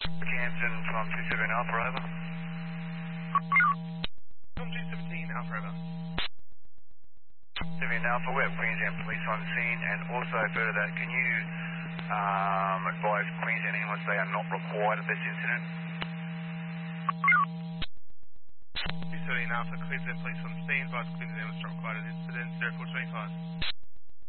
Jansen from 27 Alpha, over. From 217 Alpha Over. 7 Alpha, we have Queensland Police on scene, and also further that, can you advise Queensland ambulance they are not required at this incident? 217 Alpha, Queensland Police on scene, advise Queensland was not required at incident 0425.